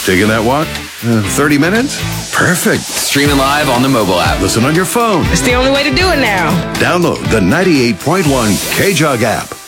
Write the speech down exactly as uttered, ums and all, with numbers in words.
Taking that walk? Uh, thirty minutes? Perfect. Streaming live on the mobile app. Listen on your phone. It's the only way to do it now. Download the ninety-eight point one K-Jug app.